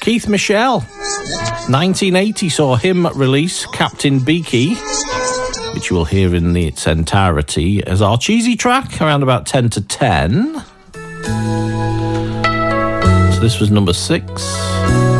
Keith Michelle. 1980 saw him release Captain Beaky, which you will hear in its entirety as our cheesy track, around about 10 to 10. So this was number 6.